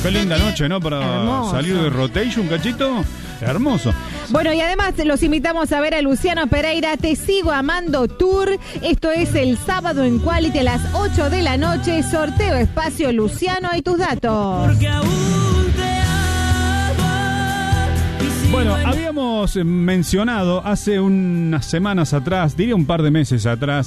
Qué linda noche, ¿no? Para hermoso. Salir de rotation, cachito. Hermoso. Bueno, y además los invitamos a ver a Luciano Pereira, Te Sigo Amando Tour. Esto es el sábado en Quality a las 8 de la noche. Sorteo espacio Luciano y tus datos. Bueno, habíamos mencionado hace unas semanas atrás, diría un par de meses atrás,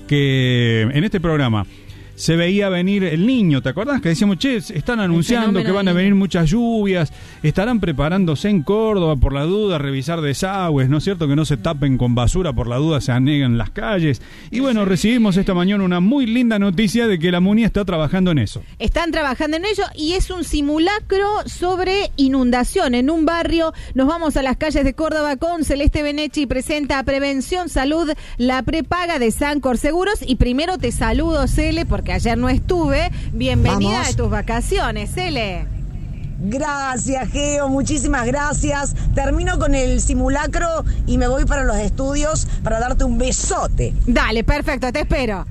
que en este programa se veía venir el Niño. ¿Te acordás? Que decíamos, che, están anunciando que van a venir muchas lluvias, estarán preparándose en Córdoba por la duda, revisar desagües, ¿no es cierto? Que no se tapen con basura por la duda, se anegan las calles. Y bueno, recibimos esta mañana una muy linda noticia de que la MUNI está trabajando en eso. Están trabajando en ello y es un simulacro sobre inundación en un barrio. Nos vamos a las calles de Córdoba con Celeste Benechi, presenta Prevención Salud, la prepaga de Sancor Seguros. Y primero te saludo, Cele, porque ayer no estuve. Bienvenida de tus vacaciones, Cele. Gracias, Geo, muchísimas gracias. Termino con el simulacro y me voy para los estudios para darte un besote. Dale, perfecto, te espero.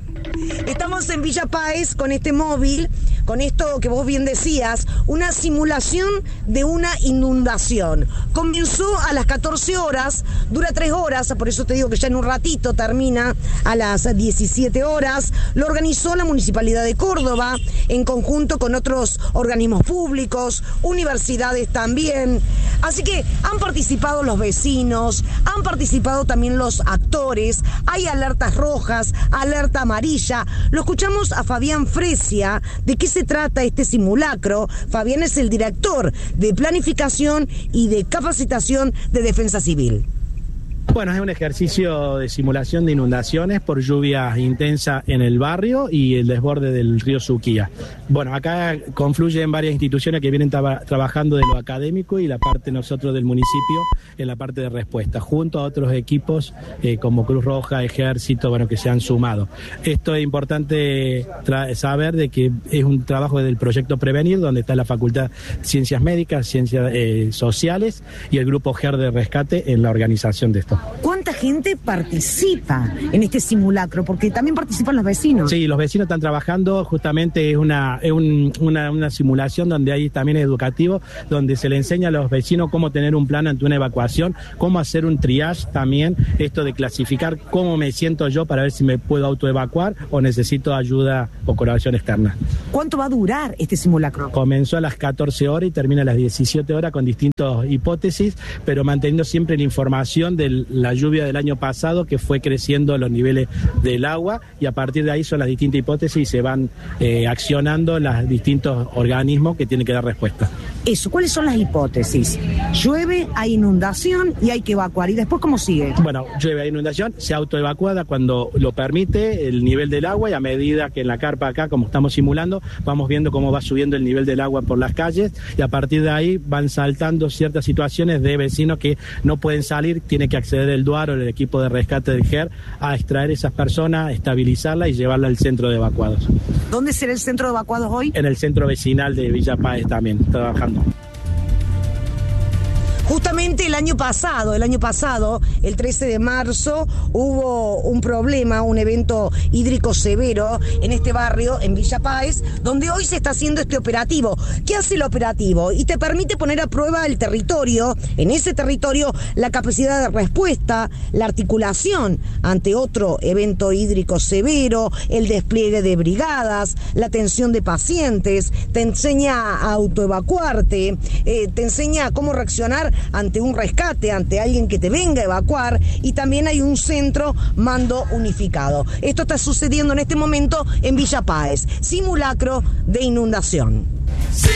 Estamos en Villa Páez con este móvil, con esto que vos bien decías, una simulación de una inundación. Comenzó a las 14 horas, dura 3 horas, por eso te digo que ya en un ratito termina a las 17 horas. Lo organizó la Municipalidad de Córdoba en conjunto con otros organismos públicos, universidades también. Así que han participado los vecinos, han participado también los actores, hay alertas rojas, alerta amarilla. Lo escuchamos a Fabián Fresia. ¿De qué se trata este simulacro? Fabián es el director de Planificación y de Capacitación de Defensa Civil. Bueno, es un ejercicio de simulación de inundaciones por lluvia intensa en el barrio y el desborde del río Suquía. Bueno, acá confluyen varias instituciones que vienen trabajando de lo académico y la parte nosotros del municipio en la parte de respuesta, junto a otros equipos como Cruz Roja, Ejército, bueno, que se han sumado. Esto es importante saber de que es un trabajo del proyecto Prevenir, donde está la Facultad de Ciencias Médicas, Ciencias Sociales y el Grupo GER de Rescate en la organización de esto. ¿Cuánta gente participa en este simulacro? Porque también participan los vecinos. Sí, los vecinos están trabajando, justamente es una simulación donde hay también educativo, donde se le enseña a los vecinos cómo tener un plan ante una evacuación, cómo hacer un triage también, esto de clasificar cómo me siento yo para ver si me puedo autoevacuar o necesito ayuda o colaboración externa. ¿Cuánto va a durar este simulacro? Comenzó a las 14 horas y termina a las 17 horas con distintas hipótesis, pero manteniendo siempre la información de la lluvia del año pasado, que fue creciendo los niveles del agua, y a partir de ahí son las distintas hipótesis y se van accionando los distintos organismos que tienen que dar respuesta. Eso, ¿cuáles son las hipótesis? Llueve, hay inundación y hay que evacuar. ¿Y después cómo sigue? Bueno, llueve, hay inundación, se autoevacuada cuando lo permite el nivel del agua, y a medida que en la carpa acá, como estamos simulando, vamos viendo cómo va subiendo el nivel del agua por las calles, y a partir de ahí van saltando ciertas situaciones de vecinos que no pueden salir, tiene que acceder el Duaro, el equipo de rescate del GER, a extraer esas personas, estabilizarlas y llevarlas al centro de evacuados. ¿Dónde será el centro de evacuados hoy? En el centro vecinal de Villa Páez también, trabajando. Justamente el año pasado, el 13 de marzo, hubo un problema, un evento hídrico severo en este barrio, en Villa Páez, donde hoy se está haciendo este operativo. ¿Qué hace el operativo? Y te permite poner a prueba el territorio, en ese territorio, la capacidad de respuesta, la articulación ante otro evento hídrico severo, el despliegue de brigadas, la atención de pacientes, te enseña a autoevacuarte, te enseña cómo reaccionar ante un rescate, ante alguien que te venga a evacuar, y también hay un centro mando unificado. Esto está sucediendo en este momento en Villa Páez, simulacro de inundación.